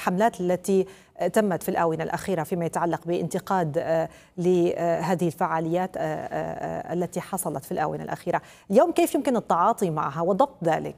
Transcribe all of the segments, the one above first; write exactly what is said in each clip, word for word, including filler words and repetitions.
الحملات التي تمت في الآونة الأخيرة فيما يتعلق بانتقاد لهذه الفعاليات التي حصلت في الآونة الأخيرة. اليوم كيف يمكن التعاطي معها وضبط ذلك؟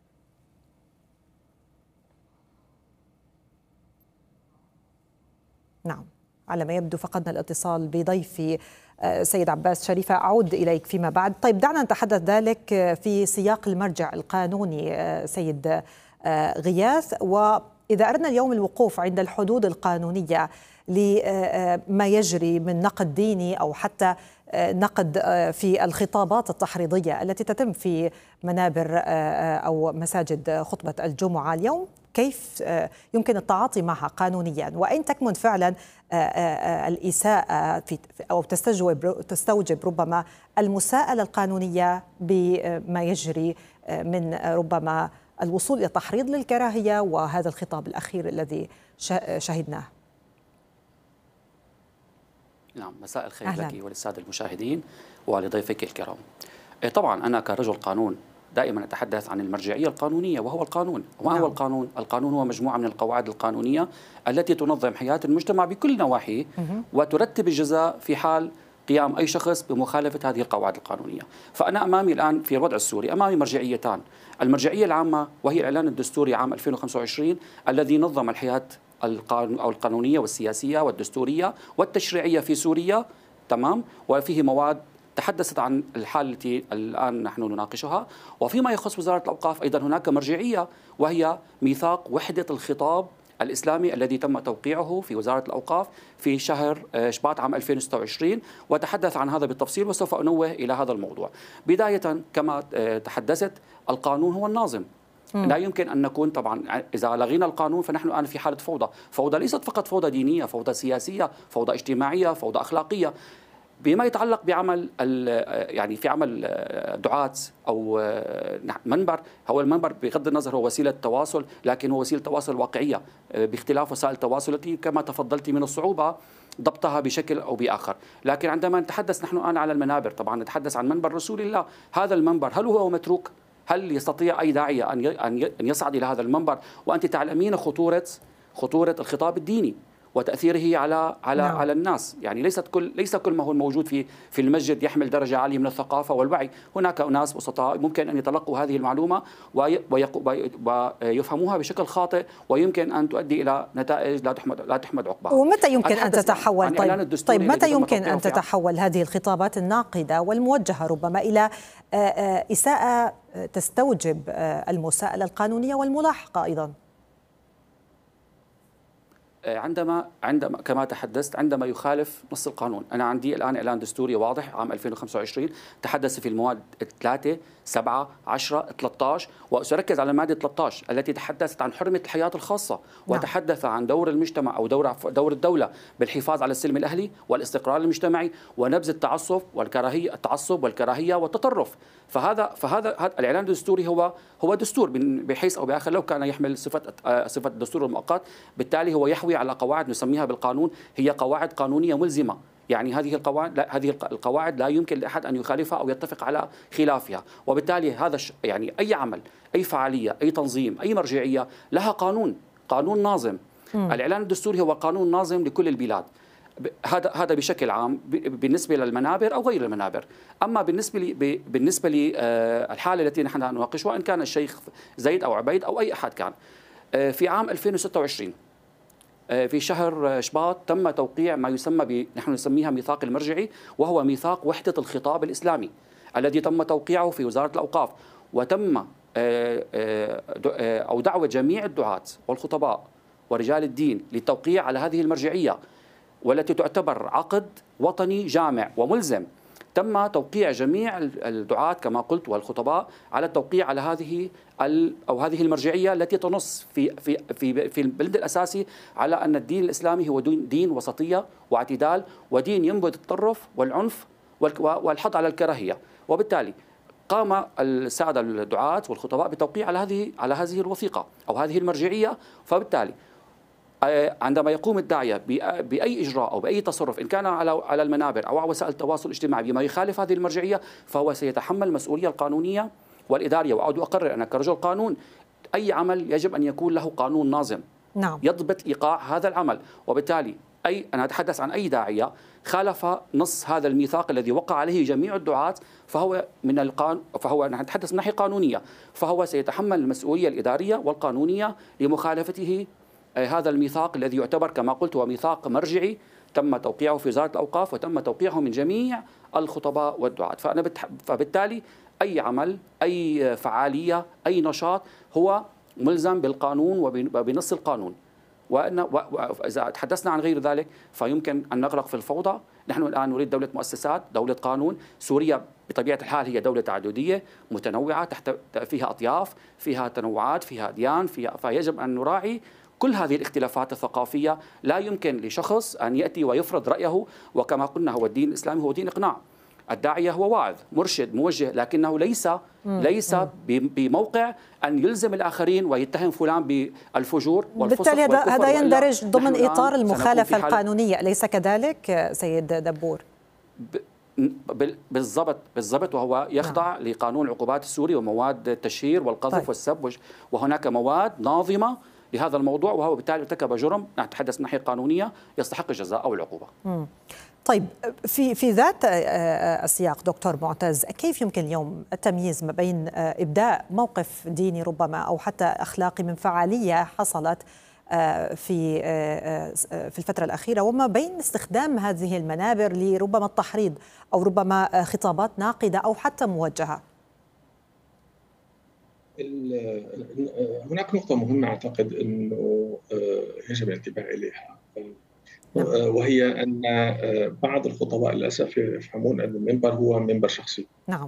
نعم، على ما يبدو فقدنا الاتصال بضيفي سيد عباس شريفة، أعود إليك فيما بعد. طيب دعنا نتحدث ذلك في سياق المرجع القانوني سيد غياث، وإذا أردنا اليوم الوقوف عند الحدود القانونية لما يجري من نقد ديني أو حتى نقد في الخطابات التحريضية التي تتم في منابر أو مساجد خطبة الجمعة اليوم، كيف يمكن التعاطي معها قانونيا؟ وأين تكمن فعلا الإساءة في أو تستوجب تستوجب ربما المساءلة القانونية بما يجري من ربما الوصول إلى تحريض للكراهية وهذا الخطاب الأخير الذي شهدناه؟ نعم، مساء الخير أهلاً لك وللسادة المشاهدين ولضيفك الكرام. طبعا أنا كرجل قانون دائما أتحدث عن المرجعية القانونية، وهو القانون. وما هو القانون؟ القانون هو مجموعة من القواعد القانونية التي تنظم حياة المجتمع بكل نواحيه وترتب الجزاء في حال قيام أي شخص بمخالفة هذه القواعد القانونية. فأنا أمامي الآن في الوضع السوري أمامي مرجعيتان. المرجعية العامة وهي الإعلان الدستوري عام ألفين وخمسة وعشرين الذي نظم الحياة أو القانونية والسياسية والدستورية والتشريعية في سوريا، تمام، وفيه مواد تحدثت عن الحالة التي الآن نحن نناقشها. وفيما يخص وزارة الأوقاف أيضا هناك مرجعية وهي ميثاق وحدة الخطاب الإسلامي الذي تم توقيعه في وزارة الأوقاف في شهر شباط عام ألفين وستة وعشرين، وتحدث عن هذا بالتفصيل وسوف أنوه إلى هذا الموضوع. بداية كما تحدثت، القانون هو الناظم. لا يمكن أن نكون، طبعا إذا لغينا القانون فنحن الآن في حالة فوضى. فوضى ليست فقط فوضى دينية، فوضى سياسية، فوضى اجتماعية، فوضى أخلاقية. بما يتعلق بعمل يعني في عمل دعاة أو منبر، هو المنبر بغض النظر هو وسيلة تواصل، لكن هو وسيلة تواصل واقعية باختلاف وسائل التواصل التي كما تفضلت من الصعوبة ضبطها بشكل أو بآخر. لكن عندما نتحدث نحن الآن على المنابر، طبعا نتحدث عن منبر رسول الله. هذا المنبر هل هو متروك؟ هل يستطيع أي داعية أن يصعد إلى هذا المنبر وأنت تعلمين خطورة خطورة الخطاب الديني وتأثيره على على نعم. على الناس؟ يعني ليست كل ليس كل ما هو الموجود في في المسجد يحمل درجة عالية من الثقافة والوعي. هناك أناس بسطاء ممكن أن يتلقوا هذه المعلومة ويفهموها بشكل خاطئ، ويمكن أن تؤدي إلى نتائج لا تحمد لا تحمد عقباها. ومتى يمكن أن تتحول طيب, طيب متى يمكن أن تتحول هذه الخطابات الناقدة والموجهة ربما إلى إساءة تستوجب المساءلة القانونية والملاحقة أيضا؟ عندما عندما كما تحدثت عندما يخالف نص القانون. أنا عندي الآن إعلان دستوري واضح عام ألفين وخمسة وعشرين تحدث في المواد ثلاثة، سبعة، عشرة، ثلاثة عشر، وسأركز على المادة ثلاثة عشر التي تحدثت عن حرمة الحياة الخاصة، وتحدث عن دور المجتمع أو دور دور الدولة بالحفاظ على السلم الأهلي والاستقرار المجتمعي ونبذ التعصب والكراهية التعصب والكراهية والتطرف. فهذا فهذا هذا الإعلان الدستوري هو هو دستور بحيث أو بآخر. لو كان يحمل صفة صفة الدستور المؤقت، بالتالي هو يحوي على قواعد نسميها بالقانون هي قواعد قانونية ملزمة. يعني هذه القواعد لا هذه القواعد لا يمكن لأحد أن يخالفها أو يتفق على خلافها. وبالتالي هذا يعني أي عمل، أي فعالية، أي تنظيم، أي مرجعية لها قانون قانون ناظم. م. الإعلان الدستوري هو قانون ناظم لكل البلاد. هذا هذا بشكل عام بالنسبه للمنابر او غير المنابر. اما بالنسبه لي بالنسبه للحاله التي نحن نناقشها، ان كان الشيخ زيد او عبيد او اي احد كان، في عام ألفين وستة وعشرين في شهر شباط تم توقيع ما يسمى ب نحن نسميها ميثاق المرجعي، وهو ميثاق وحده الخطاب الاسلامي الذي تم توقيعه في وزاره الاوقاف، وتم او دعوه جميع الدعاة والخطباء ورجال الدين للتوقيع على هذه المرجعيه، والتي تعتبر عقد وطني جامع وملزم. تم توقيع جميع الدعاة كما قلت والخطباء على التوقيع على هذه أو هذه المرجعية التي تنص في في في في البند الأساسي على أن الدين الإسلامي هو دين وسطية واعتدال، ودين ينبذ التطرف والعنف والحض على الكراهية. وبالتالي قام السادة الدعاة والخطباء بتوقيع على هذه على هذه الوثيقة أو هذه المرجعية. فبالتالي عندما يقوم الداعية بأي إجراء أو بأي تصرف، إن كان على على المنابر أو على وسائل التواصل الاجتماعي، بما يخالف هذه المرجعية، فهو سيتحمل المسؤولية القانونية والإدارية. وأعود وأقرر أنا كرجل قانون أي عمل يجب أن يكون له قانون ناظم نعم. يضبط إيقاع هذا العمل. وبالتالي أي أنا أتحدث عن أي داعية خالف نص هذا الميثاق الذي وقع عليه جميع الدعاة، فهو من القانون، فهو نتحدث من ناحية قانونية، فهو سيتحمل المسؤولية الإدارية والقانونية لمخالفته هذا الميثاق الذي يعتبر كما قلت هو ميثاق مرجعي تم توقيعه في وزارة الأوقاف وتم توقيعه من جميع الخطباء والدعاة. فأنا بتح... فبالتالي أي عمل، أي فعالية، أي نشاط هو ملزم بالقانون وبنص القانون. وأن وإذا تحدثنا عن غير ذلك فيمكن أن نغرق في الفوضى. نحن الآن نريد دولة مؤسسات، دولة قانون. سوريا بطبيعة الحال هي دولة تعددية متنوعة، تحت فيها أطياف، فيها تنوعات، فيها أديان، فيها فيجب أن نراعي كل هذه الاختلافات الثقافية. لا يمكن لشخص أن يأتي ويفرض رأيه، وكما قلنا هو الدين الإسلامي هو دين إقناع. الداعية هو واعظ مرشد موجه، لكنه ليس ليس بموقع أن يلزم الآخرين ويتهم فلان بالفجور والفسق. بالتالي هذا يندرج ضمن إطار المخالفة القانونية، أليس كذلك سيد دبور؟ بالضبط بالضبط وهو يخضع نعم. لقانون العقوبات السوري ومواد التشهير والقذف طيب. والسب، وهناك مواد ناظمة لهذا الموضوع، وهو بالتالي ارتكب جرم نتحدث من ناحية قانونية يستحق الجزاء أو العقوبة. مم. طيب في في ذات السياق دكتور معتز، كيف يمكن اليوم التمييز ما بين إبداء موقف ديني ربما أو حتى أخلاقي من فعالية حصلت في في الفترة الأخيرة وما بين استخدام هذه المنابر لربما التحريض أو ربما خطابات ناقدة أو حتى موجهة؟ هناك نقطة مهمة أعتقد أنه يجب الانتباه إليها، وهي أن بعض الخطباء للأسف يفهمون أن المنبر هو منبر شخصي. نعم.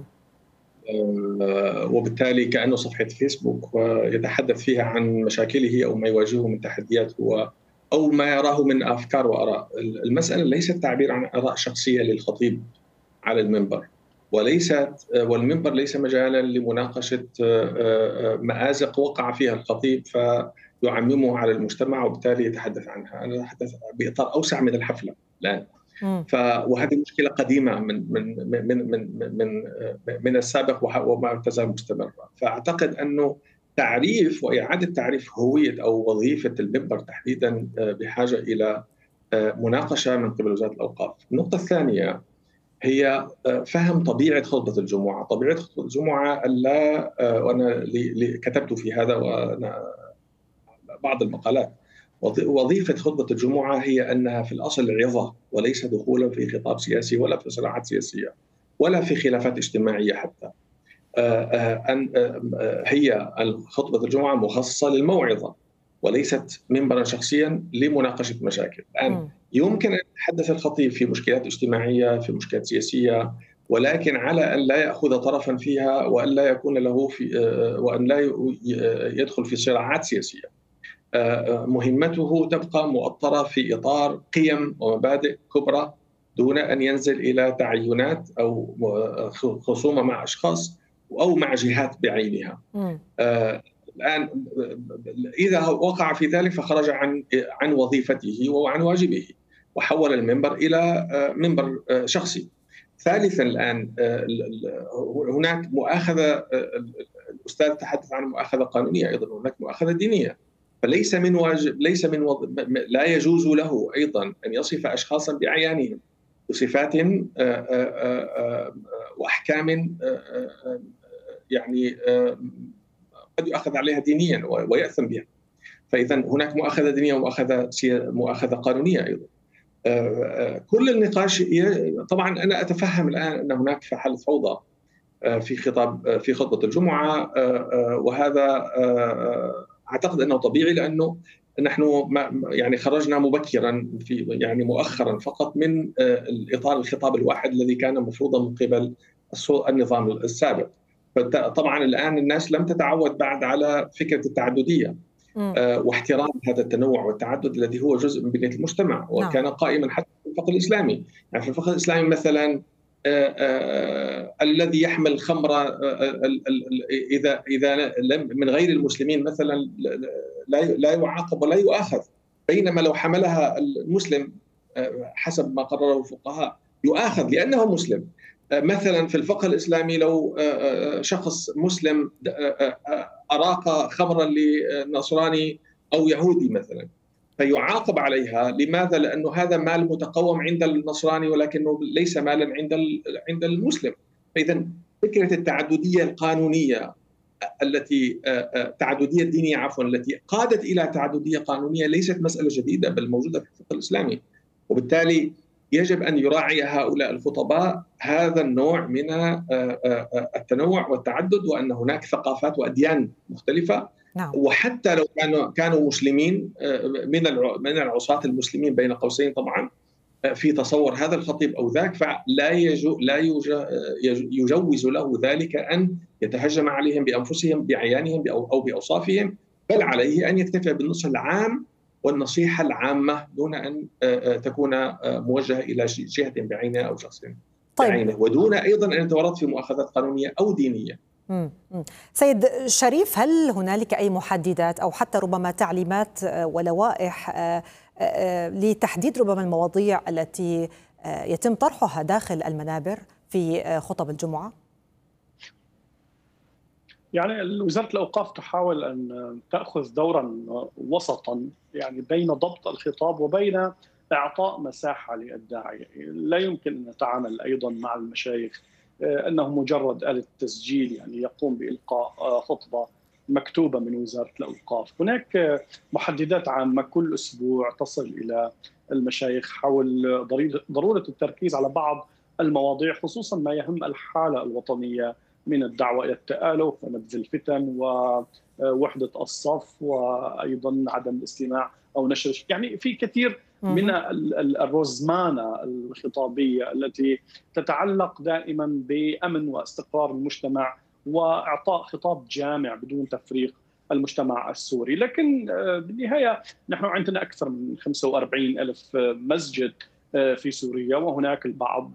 وبالتالي كأنه صفحة فيسبوك ويتحدث فيها عن مشاكله أو ما يواجهه من تحديات هو أو ما يراه من أفكار وآراء. المسألة ليست تعبير عن آراء شخصية للخطيب على المنبر، وليست والمنبر ليس مجالا لمناقشة مآزق وقع فيها الخطيب فيعممه على المجتمع وبالتالي يتحدث عنها. أنا أتحدث بإطار أوسع من الحفلة الآن. ف وهذه مشكلة قديمة من من من من من من السابق وما تزال مستمرة. فأعتقد أنه تعريف وإعادة تعريف هوية أو وظيفة المنبر تحديدا بحاجة إلى مناقشة من قبل وزارة الأوقاف. النقطة الثانية هي فهم طبيعة خطبة الجمعة. طبيعة خطبة الجمعة لا، وأنا كتبت في هذا وأنا بعض المقالات، وظيفة خطبة الجمعة هي أنها في الأصل عظة وليس دخولا في خطاب سياسي ولا في صراعات سياسية ولا في خلافات اجتماعية حتى. أن هي خطبة الجمعة مخصصة للموعظة وليست منبرا شخصيا لمناقشة مشاكل. الآن يمكن أن يتحدث الخطيب في مشكلات اجتماعية، في مشكلات سياسية، ولكن على أن لا يأخذ طرفا فيها وأن لا يكون له في وأن لا يدخل في صراعات سياسية. مهمته تبقى مؤطرة في إطار قيم ومبادئ كبرى دون أن ينزل إلى تعينات أو خصومة مع أشخاص أو مع جهات بعينها. آه الآن إذا وقع في ذلك فخرج عن عن وظيفته وعن واجبه وحول المنبر إلى منبر شخصي. ثالثا الآن هناك مؤاخذة، الأستاذ تحدث عن مؤاخذة قانونية، أيضا هناك مؤاخذة دينية. فليس من واجب ليس من وض... لا يجوز له أيضا أن يصف أشخاصا بعيانهم بصفات وأحكام يعني قد يؤخذ عليها دينيا ويأثم بها. فإذا هناك مؤاخذة دينية ومؤاخذة مؤاخذة قانونية أيضا. كل النقاش طبعا أنا أتفهم الآن أن هناك حالة فوضى في خطاب في خطبة الجمعة، وهذا أعتقد أنه طبيعي لأنه نحن يعني خرجنا مبكرا في يعني مؤخرا فقط من الإطار الخطاب الواحد الذي كان مفروضا من قبل النظام السابق. طبعا الآن الناس لم تتعود بعد على فكرة التعددية واحترام هذا التنوع والتعدد الذي هو جزء من بنية المجتمع وكان قائما حتى في الفقه الإسلامي. يعني في الفقه الإسلامي مثلا آآ آآ الذي يحمل خمرة إذا إذا لم من غير المسلمين مثلا لا لا يعاقب ولا يؤاخذ، بينما لو حملها المسلم حسب ما قرره الفقهاء يؤاخذ لأنه مسلم. مثلا في الفقه الإسلامي لو شخص مسلم أراق خمرا لنصراني أو يهودي مثلا، فيعاقب عليها. لماذا؟ لأنه هذا مال متقوم عند النصراني ولكنه ليس مالا عند عند المسلم. فإذا فكرة التعددية القانونية التي تعددية الدينية عفوا التي قادت إلى تعددية قانونية ليست مسألة جديدة، بل موجودة في الفقه الإسلامي. وبالتالي يجب أن يراعي هؤلاء الخطباء هذا النوع من التنوع والتعدد، وأن هناك ثقافات وأديان مختلفة. نعم. وحتى لو كانوا كانوا مسلمين من من العصاة المسلمين بين قوسين طبعا في تصور هذا الخطيب أو ذاك، فلا يجو لا يجوز له ذلك أن يتهجم عليهم بأنفسهم بعيانهم أو بأوصافهم، بل عليه أن يكتفي بالنصح العام والنصيحة العامة دون أن تكون موجهة إلى جهة بعينها أو شخص بعينه. طيب. ودون أيضا أن يتورط في مؤاخذات قانونية أو دينية. مم. سيد شريف، هل هنالك أي محددات أو حتى ربما تعليمات ولوائح لتحديد ربما المواضيع التي يتم طرحها داخل المنابر في خطب الجمعة؟ يعني وزارة الأوقاف تحاول أن تأخذ دورا وسطا، يعني بين ضبط الخطاب وبين إعطاء مساحة للداعية. لا يمكن أن نتعامل أيضا مع المشايخ أنه مجرد آلة تسجيل، يعني يقوم بإلقاء خطبة مكتوبة من وزارة الأوقاف. هناك محددات عامة كل أسبوع تصل إلى المشايخ حول ضرورة التركيز على بعض المواضيع، خصوصا ما يهم الحالة الوطنية من الدعوة إلى التآلف ونبذ الفتن ووحدة الصف، وأيضا عدم الاستماع أو نشر، يعني في كثير من الرزمانة الخطابية التي تتعلق دائما بأمن واستقرار المجتمع وإعطاء خطاب جامع بدون تفريق المجتمع السوري. لكن بالنهاية نحن عندنا أكثر من خمسة وأربعين ألف مسجد في سوريا، وهناك البعض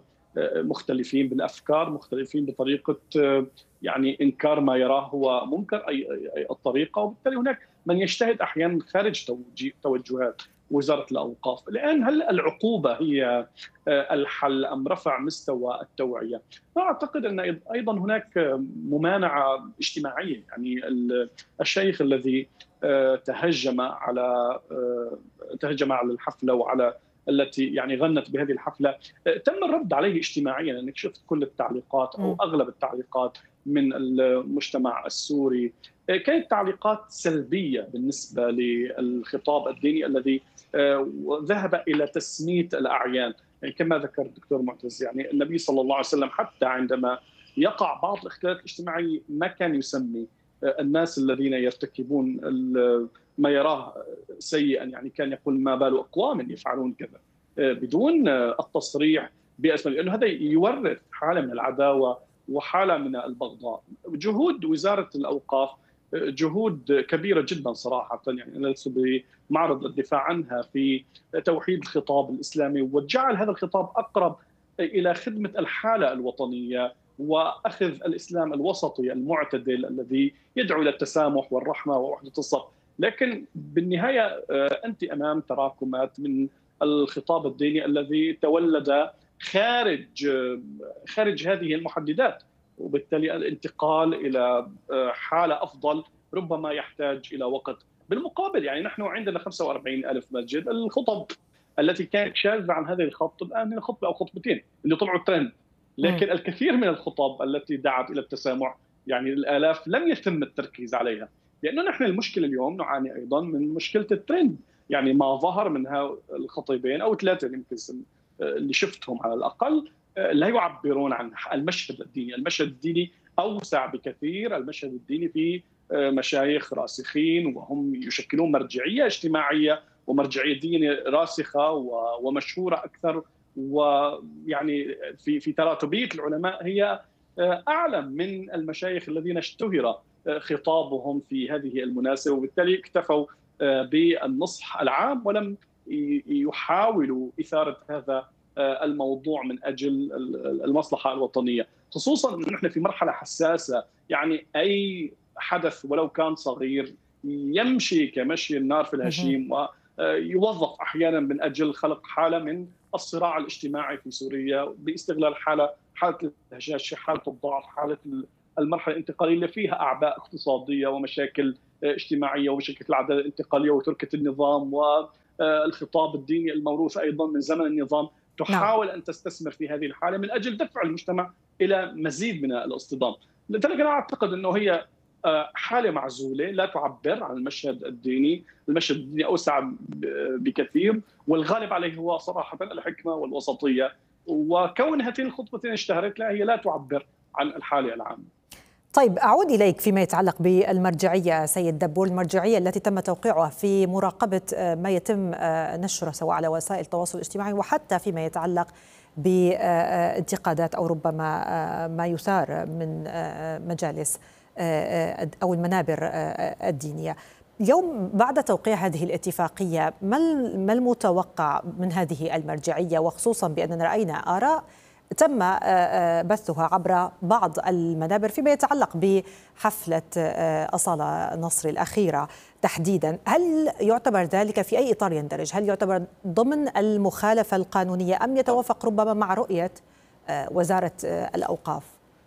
مختلفين بالأفكار، مختلفين بطريقة يعني إنكار ما يراه هو منكر أي الطريقة، وبالتالي هناك من يجتهد أحيانا خارج توجهات وزارة الأوقاف. الآن هل العقوبة هي الحل أم رفع مستوى التوعية؟ أعتقد أن أيضا هناك ممانعة اجتماعية، يعني الشيخ الذي تهجم على تهجم على الحفلة وعلى التي يعني غنت بهذه الحفلة تم الرد عليه اجتماعيا. أنك شفت كل التعليقات أو أغلب التعليقات من المجتمع السوري كانت تعليقات سلبية بالنسبة للخطاب الديني الذي ذهب إلى تسميت الأعيان. يعني كما ذكر الدكتور معتز، يعني النبي صلى الله عليه وسلم حتى عندما يقع بعض الاختلالات الاجتماعية ما كان يسمي الناس الذين يرتكبون ما يراه سيئا، يعني كان يقول ما بال أقوام يفعلون كذا بدون التصريح بأسماء، لأنه هذا يورث حالة من العداوة وحالة من البغضاء. جهود وزارة الأوقاف جهود كبيرة جدا صراحة، يعني أنا لست بمعرض الدفاع عنها في توحيد الخطاب الإسلامي وجعل هذا الخطاب أقرب إلى خدمة الحالة الوطنية وأخذ الإسلام الوسطي المعتدل الذي يدعو إلى التسامح والرحمة ووحدة الصف. لكن بالنهاية أنت أمام تراكمات من الخطاب الديني الذي تولد خارج خارج هذه المحددات، وبالتالي الانتقال إلى حالة أفضل ربما يحتاج إلى وقت. بالمقابل يعني نحن عندنا خمسة وأربعين ألف مسجد، الخطب التي كانت شاذة عن هذه الخط الآن خطبة أو خطبتين اللي طلعوا ترند، لكن الكثير من الخطب التي دعت إلى التسامح يعني الآلاف لم يتم التركيز عليها، لأنه نحن المشكلة اليوم نعاني أيضا من مشكلة الترند. يعني ما ظهر منها الخطيبين أو ثلاثة يمكن اللي شفتهم على الأقل لا يعبرون عن المشهد الديني. المشهد الديني أوسع بكثير، المشهد الديني في مشايخ راسخين وهم يشكلون مرجعية اجتماعية ومرجعية دينية راسخة ومشهورة أكثر، ويعني في في تراتبية العلماء هي أعلى من المشايخ الذين اشتهر خطابهم في هذه المناسبة، وبالتالي اكتفوا بالنصح العام ولم يحاولوا إثارة هذا الموضوع من أجل المصلحة الوطنية، خصوصا أن نحن في مرحلة حساسة. يعني أي حدث ولو كان صغير يمشي كمشي النار في الهشيم ويوظف أحيانا من أجل خلق حالة من الصراع الاجتماعي في سوريا باستغلال حالة حالة الهشاشة، حالة الضعف، حالة المرحلة الانتقالية اللي فيها أعباء اقتصادية ومشاكل اجتماعية وبشكل العدالة الانتقالية وتركة النظام والخطاب الديني الموروث أيضا من زمن النظام، تحاول أن تستثمر في هذه الحالة من أجل دفع المجتمع إلى مزيد من الاصطدام. لذلك أنا أعتقد أنه هي حالة معزولة لا تعبر عن المشهد الديني، المشهد الديني أوسع بكثير، والغالب عليه هو صراحة الحكمة والوسطية، وكون هاتين الخطبتين اشتهرت لا هي لا تعبر عن الحالة العامة. طيب أعود إليك فيما يتعلق بالمرجعية سيد دبور، المرجعية التي تم توقيعها في مراقبة ما يتم نشره سواء على وسائل التواصل الاجتماعي وحتى فيما يتعلق بانتقادات أو ربما ما يثار من مجالس أو المنابر الدينية. اليوم بعد توقيع هذه الاتفاقية ما المتوقع من هذه المرجعية، وخصوصا بأننا رأينا آراء تم بثها عبر بعض المنابر فيما يتعلق بحفلة أصالة نصر الأخيرة تحديدا؟ هل يعتبر ذلك في أي إطار يندرج؟ هل يعتبر ضمن المخالفة القانونية أم يتوافق ربما مع رؤية وزارة الأوقاف؟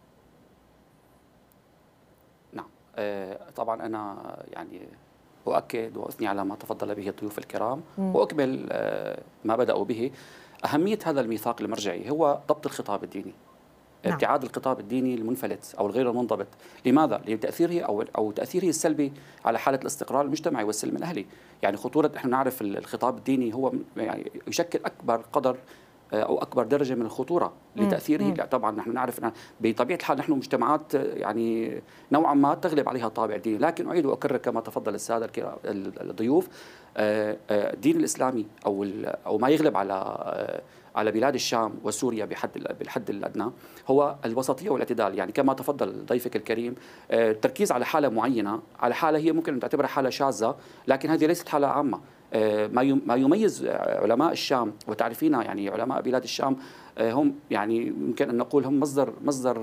نعم طبعا أنا يعني أؤكد وأثني على ما تفضل به الضيوف الكرام وأكمل ما بدأوا به. أهمية هذا الميثاق المرجعي هو ضبط الخطاب الديني، نعم. ابتعاد الخطاب الديني المنفلت أو الغير المنضبط. لماذا؟ لتأثيره أو أو تأثيره السلبي على حالة الاستقرار المجتمعي والسلم الأهلي. يعني خطورة، نحن نعرف الخطاب الديني هو يعني يشكل أكبر قدر أو أكبر درجة من الخطورة لتأثيره. لا طبعا نحن نعرف أن بطبيعة الحال نحن مجتمعات يعني نوعا ما تغلب عليها الطابع الديني، لكن أعيد وأكرر كما تفضل السادة الضيوف، الدين الإسلامي أو أو ما يغلب على على بلاد الشام وسوريا بحد بالحد الأدنى هو الوسطية والاعتدال. يعني كما تفضل ضيفك الكريم، التركيز على حالة معينة، على حالة هي ممكن أن تعتبرها حالة شاذة، لكن هذه ليست حالة عامة. ما يميز علماء الشام وتعرفين يعني علماء بلاد الشام هم يعني يمكن أن نقول هم مصدر مصدر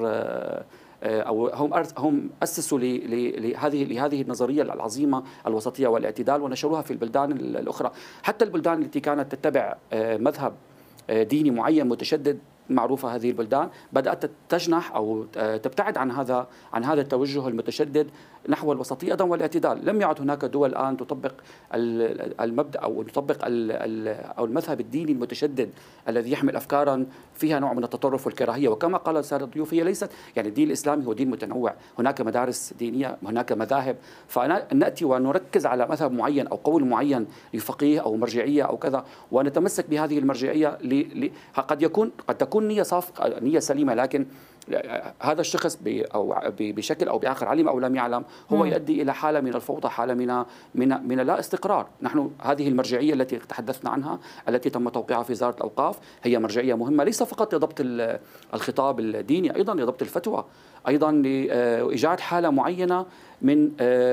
أو هم هم أسسوا لهذه لهذه النظرية العظيمة الوسطية والاعتدال ونشروها في البلدان الأخرى. حتى البلدان التي كانت تتبع مذهب ديني معين متشدد، معروفة هذه البلدان بدأت تجنح أو تبتعد عن هذا عن هذا التوجه المتشدد نحو الوسطية أيضا والاعتدال. لم يعد هناك دول الآن تطبق المبدأ أو تطبق أو المذهب الديني المتشدد الذي يحمل أفكارا فيها نوع من التطرف والكراهية. وكما قال السادة الضيوف هي ليست يعني الدين الإسلامي هو دين متنوع، هناك مدارس دينية، هناك مذاهب، فنأتي ونركز على مذهب معين أو قول معين لفقيه أو مرجعية أو كذا ونتمسك بهذه المرجعية قد يكون قد تكون نية صافقة نية سليمة، لكن هذا الشخص أو بشكل أو بآخر علم أو لم يعلم هو يؤدي إلى حالة من الفوضى، حالة من من من لا استقرار. نحن هذه المرجعية التي تحدثنا عنها التي تم توقيعها في وزارة الأوقاف هي مرجعية مهمة ليس فقط لضبط الخطاب الديني، أيضا لضبط الفتوى، أيضا لإيجاد حالة معينة من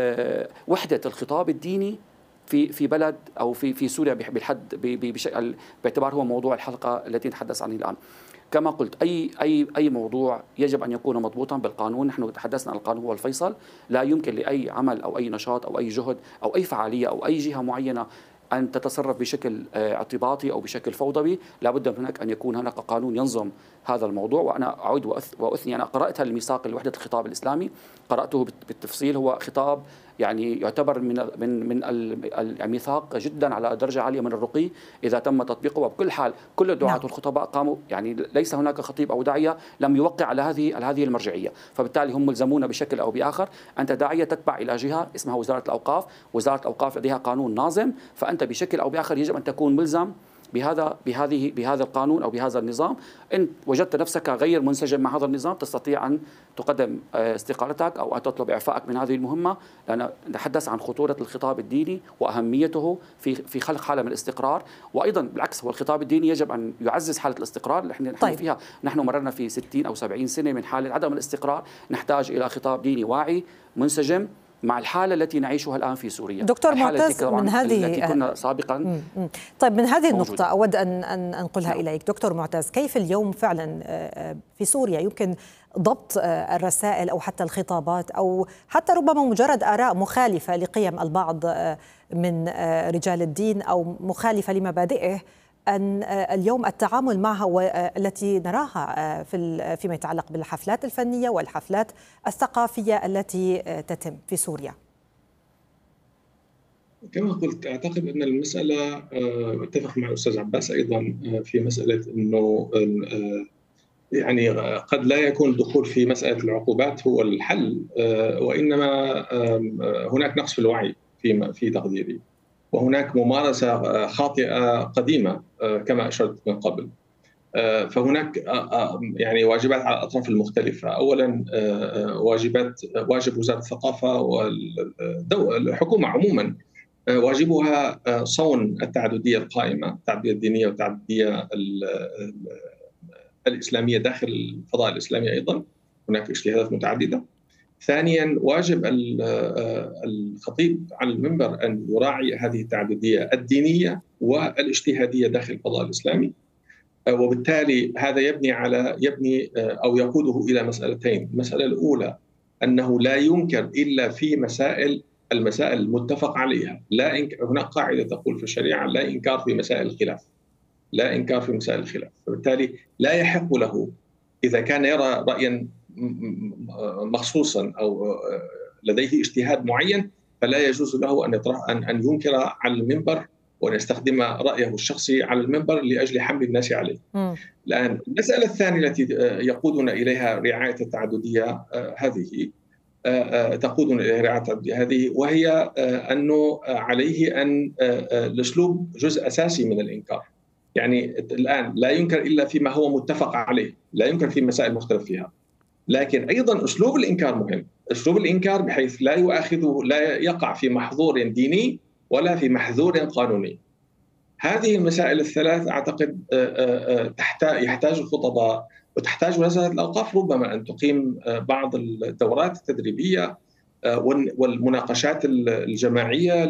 وحدة الخطاب الديني في في بلد او في في سوريا بالحد بشكل باعتبار هو موضوع الحلقه التي نتحدث عنه الان. كما قلت اي اي اي موضوع يجب ان يكون مضبوطا بالقانون. نحن تحدثنا عن القانون هو الفيصل، لا يمكن لاي عمل او اي نشاط او اي جهد او اي فعاليه او اي جهه معينه أن تتصرف بشكل اعتباطي أو بشكل فوضوي. لابد من هناك أن يكون هناك قانون ينظم هذا الموضوع. وأنا أعود وأثني أنا قرأت الميثاق لوحدة الخطاب الإسلامي، قرأته بالتفصيل. هو خطاب يعني يعتبر من من من الميثاق جدا على درجة عالية من الرقي إذا تم تطبيقه. وبكل حال كل الدعاة والخطباء قاموا يعني ليس هناك خطيب أو داعية لم يوقع على هذه على هذه المرجعية، فبالتالي هم ملزمون بشكل أو بآخر. أنت داعية تتبع إلى جهة اسمها وزارة الأوقاف، وزارة الأوقاف لديها قانون ناظم، فأنت بشكل أو بآخر يجب أن تكون ملزم بهذا بهذه بهذا القانون او بهذا النظام. ان وجدت نفسك غير منسجم مع هذا النظام تستطيع ان تقدم استقالتك او ان تطلب اعفائك من هذه المهمه، لان نتحدث عن خطوره الخطاب الديني واهميته في في خلق حاله من الاستقرار. وايضا بالعكس هو الخطاب الديني يجب ان يعزز حاله الاستقرار اللي نحن طيب. فيها نحن مررنا في ستين او سبعين سنه من حاله عدم الاستقرار، نحتاج الى خطاب ديني واعي منسجم مع الحالة التي نعيشها الآن في سوريا. دكتور معتز، من هذه التي كنا سابقا م -م. طيب من هذه النقطة أود أن أن أنقلها نعم. إليك دكتور معتز، كيف اليوم فعلا في سوريا يمكن ضبط الرسائل أو حتى الخطابات أو حتى ربما مجرد آراء مخالفة لقيم البعض من رجال الدين أو مخالفة لمبادئه، أن اليوم التعامل معها والتي نراها في فيما يتعلق بالحفلات الفنية والحفلات الثقافية التي تتم في سوريا؟ كما قلت أعتقد أن المسألة أتفق مع الأستاذ عباس أيضا في مسألة أنه يعني قد لا يكون الدخول في مسألة العقوبات هو الحل، وإنما هناك نقص في الوعي في في تقديري، وهناك ممارسة خاطئة قديمة كما أشرت من قبل. فهناك يعني واجبات على الأطراف المختلفة. أولا واجبات واجب وزارة الثقافة والحكومة عموما، واجبها صون التعددية القائمة، التعددية الدينية والتعددية الإسلامية داخل الفضاء الإسلامي أيضا، هناك اجتهادات متعددة. ثانيا واجب الخطيب على المنبر أن يراعي هذه التعددية الدينية والاجتهادية داخل الفضاء الإسلامي، وبالتالي هذا يبني على يبني أو يقوده إلى مسألتين. المسألة الأولى أنه لا ينكر إلا في مسائل المسائل المتفق عليها، لا إنك... هناك قاعدة تقول في الشريعة لا إنكار في مسائل الخلاف، لا إنكار في مسائل الخلاف، فبالتالي لا يحق له إذا كان يرى رأيا مخصوصا أو لديه اجتهاد معين فلا يجوز له أن يطرح أن أن ينكر على المنبر وأن يستخدم رأيه الشخصي على المنبر لأجل حمل الناس عليه. م. الآن المسألة الثانية التي يقودنا إليها رعاية التعددية هذه تقودنا إلى رعاية التعددية هذه، وهي أنه عليه أن الأسلوب جزء أساسي من الإنكار. يعني الآن لا ينكر إلا فيما هو متفق عليه، لا ينكر في مسائل مختلف فيها، لكن أيضا أسلوب الإنكار مهم، أسلوب الإنكار بحيث لا يؤاخذه لا يقع في محظور ديني ولا في محظور قانوني. هذه المسائل الثلاث أعتقد يحتاج الخطباء وتحتاج وزارة الأوقاف ربما أن تقيم بعض الدورات التدريبية والمناقشات الجماعية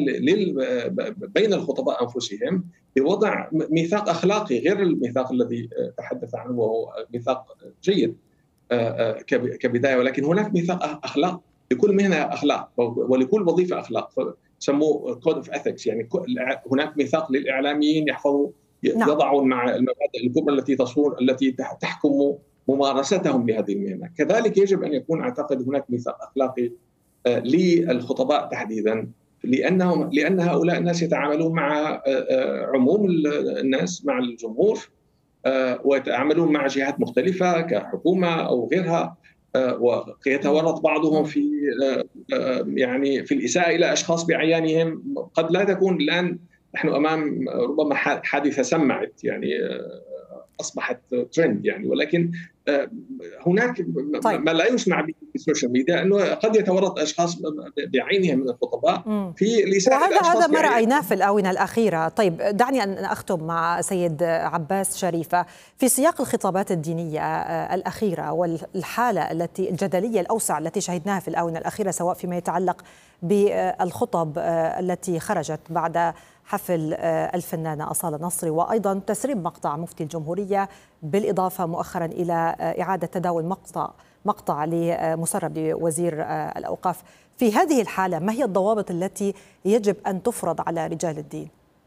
بين الخطباء أنفسهم بوضع ميثاق أخلاقي غير الميثاق الذي تحدث عنه وهو ميثاق جيد كبداية، ولكن هناك ميثاق أخلاق لكل مهنة أخلاق ولكل وظيفة أخلاق، سموه كود اوف اثكس. يعني هناك ميثاق للإعلاميين يحفظوا يضعون مع المبادئ الكبرى التي تصون التي تحكم ممارستهم لهذه المهنة. كذلك يجب أن يكون أعتقد هناك ميثاق أخلاقي للخطباء تحديدا، لأنهم لأن هؤلاء الناس يتعاملون مع عموم الناس، مع الجمهور، ويتعاملون مع جهات مختلفة كحكومة أو غيرها، ويتورط بعضهم في يعني في الإساءة إلى أشخاص بعيانهم. قد لا تكون الآن نحن أمام ربما حادثة سمعت يعني أصبحت ترند يعني، ولكن هناك طيب. ما لا يسمع به في السوشيال ميديا أنه قد يتورط أشخاص بعينهم من الخطباء في الإساءة إلى أشخاص وهذا هذا ما رأيناه في الآونة الأخيرة. طيب دعني أن أختم مع سيد عباس شريفة في سياق الخطابات الدينية الأخيرة والحالة التي الجدلية الأوسع التي شهدناها في الآونة الأخيرة، سواء فيما يتعلق بالخطب التي خرجت بعد حفل الفنانة أصالة نصري، وأيضا تسريب مقطع مفتي الجمهورية، بالإضافة مؤخرا إلى إعادة تداول مقطع مقطع لمسرب وزير الأوقاف. في هذه الحالة ما هي الضوابط التي يجب أن تفرض على رجال الدين؟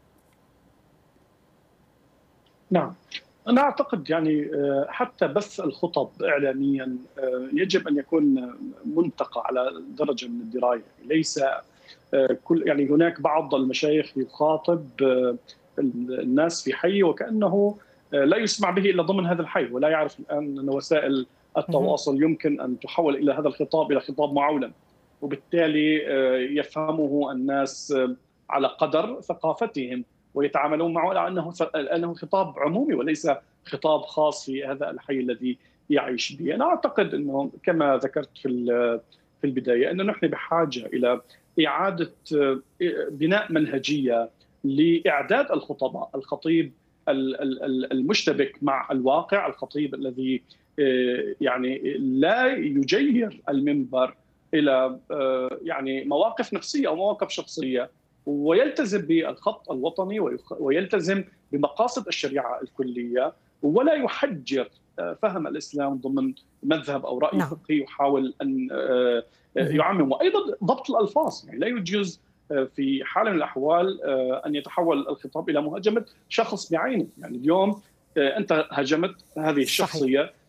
نعم، أنا أعتقد يعني حتى بث الخطب إعلاميا يجب أن يكون منتقى على درجة من الدراية، ليس كل يعني هناك بعض المشايخ يخاطب الناس في حي وكأنه لا يسمع به إلا ضمن هذا الحي، ولا يعرف الآن أن وسائل التواصل يمكن أن تحول إلى هذا الخطاب إلى خطاب معولم، وبالتالي يفهمه الناس على قدر ثقافتهم ويتعاملون معه على أنه أنه خطاب عمومي وليس خطاب خاص في هذا الحي الذي يعيش به. أنا أعتقد أنه كما ذكرت في في البداية أن نحن بحاجة إلى إعادة بناء منهجية لإعداد الخطباء، الخطيب المشتبك مع الواقع، الخطيب الذي يعني لا يجير المنبر إلى يعني مواقف نفسية أو مواقف شخصية، ويلتزم بالخط الوطني ويلتزم بمقاصد الشريعة الكلية، ولا يحجر فهم الإسلام ضمن مذهب أو رأي فقهي يحاول أن يعمم. وأيضا ضبط الألفاظ، يعني لا يجوز في حال من الأحوال أن يتحول الخطاب إلى مهاجمة شخص بعينه. يعني اليوم أنت هاجمت هذه الشخصية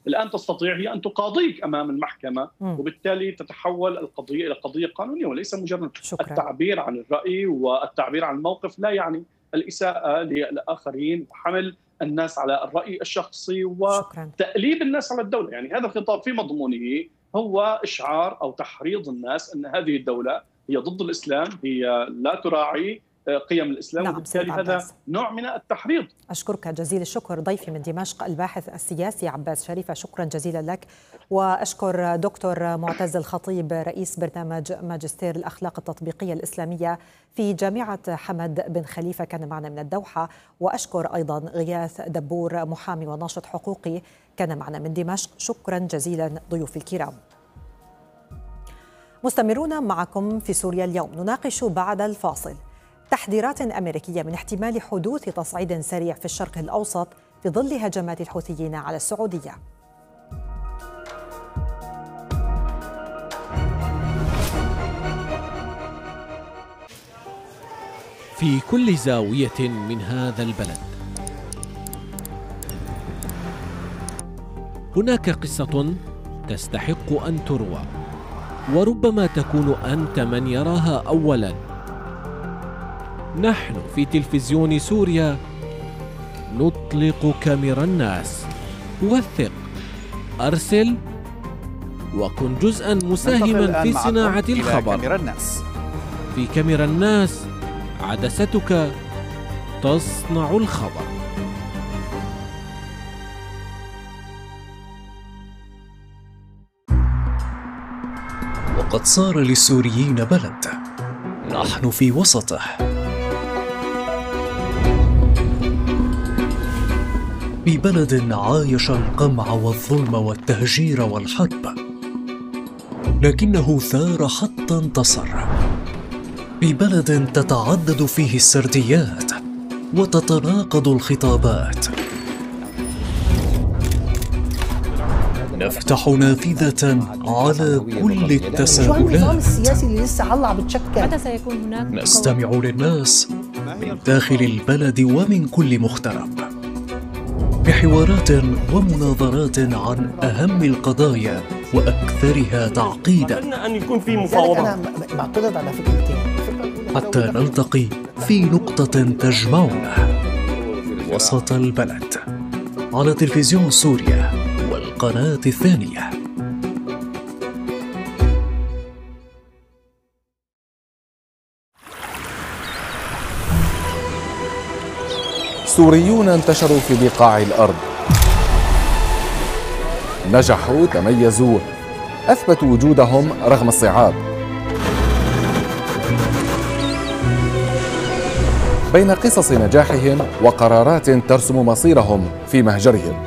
الآن تستطيع هي أن تقاضيك أمام المحكمة، وبالتالي تتحول القضية إلى قضية قانونية وليس مجرد شكرا. التعبير عن الرأي والتعبير عن الموقف لا يعني الإساءة للآخرين وحمل الناس على الرأي الشخصي وتأليب الناس على الدولة. يعني هذا الخطاب في مضمونه هو إشعار أو تحريض الناس أن هذه الدولة هي ضد الإسلام، هي لا تراعي قيم الإسلام. نعم، وبالتالي هذا نوع من التحريض. أشكرك جزيل الشكر ضيفي من دمشق الباحث السياسي عباس شريفة، شكرا جزيلا لك. وأشكر دكتور معتز الخطيب رئيس برنامج ماجستير الأخلاق التطبيقية الإسلامية في جامعة حمد بن خليفة كان معنا من الدوحة. وأشكر أيضا غياث دبور محامي وناشط حقوقي كان معنا من دمشق. شكرا جزيلا ضيوفي الكرام. مستمرون معكم في سوريا اليوم، نناقش بعد الفاصل تحذيرات أمريكية من احتمال حدوث تصعيد سريع في الشرق الأوسط في ظل هجمات الحوثيين على السعودية. في كل زاوية من هذا البلد هناك قصة تستحق أن تروى، وربما تكون أنت من يراها أولاً. نحن في تلفزيون سوريا نطلق كاميرا الناس. وثق، أرسل، وكن جزءاً مساهماً في صناعة الخبر. كاميرا الناس. في كاميرا الناس عدستك تصنع الخبر. وقد صار للسوريين بلد نحن في وسطه، في بلد عايش القمع والظلم والتهجير والحرب، لكنه ثار حتى انتصر، في بلد تتعدد فيه السرديات وتتناقض الخطابات. نفتح نافذة على كل التساؤلات. شو النظام السياسي اللي لسه هلا عم بتشكل؟ متى سيكون هناك؟ نستمع للناس من داخل البلد ومن كل مغترب، بحوارات ومناظرات عن أهم القضايا وأكثرها تعقيدا. أن يكون في مفاوضات. أنا بعترض على فكرتين، حتى نلتقي في نقطة تجمعنا وسط البلد، على تلفزيون سوريا والقناة الثانية. سوريون انتشروا في بقاع الأرض، نجحوا، تميزوا، أثبتوا وجودهم رغم الصعاب. بين قصص نجاحهم وقرارات ترسم مصيرهم في مهجرهم.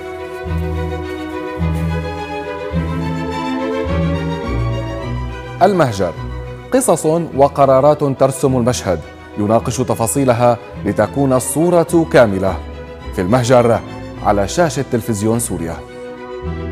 المهجر، قصص وقرارات ترسم المشهد، يناقش تفاصيلها لتكون الصورة كاملة. في المهجر على شاشة تلفزيون سوريا.